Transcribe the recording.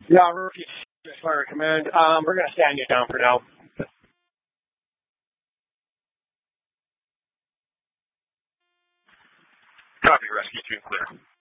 Yeah, rookie fire command. We're going to stand you down for now. Copy, rescue team clear.